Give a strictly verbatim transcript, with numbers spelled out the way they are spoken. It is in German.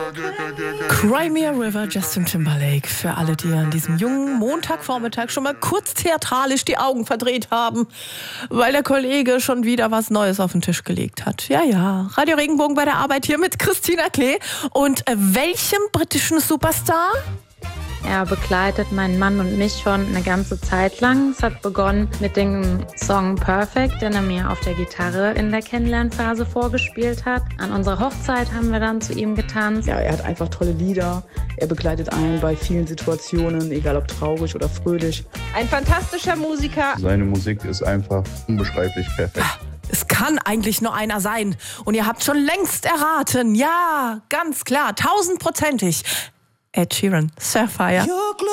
Cry Me a River, Justin Timberlake. Für alle, die an diesem jungen Montagvormittag schon mal kurz theatralisch die Augen verdreht haben, weil der Kollege schon wieder was Neues auf den Tisch gelegt hat. Ja, ja. Radio Regenbogen bei der Arbeit hier mit Christina Klee. Und äh, welchem britischen Superstar? Er begleitet meinen Mann und mich schon eine ganze Zeit lang. Es hat begonnen mit dem Song Perfect, den er mir auf der Gitarre in der Kennenlernphase vorgespielt hat. An unserer Hochzeit haben wir dann zu ihm getanzt. Ja, er hat einfach tolle Lieder. Er begleitet einen bei vielen Situationen, egal ob traurig oder fröhlich. Ein fantastischer Musiker. Seine Musik ist einfach unbeschreiblich perfekt. Es kann eigentlich nur einer sein. Und ihr habt schon längst erraten. Ja, ganz klar, tausendprozentig. Ed Sheeran, Sapphire.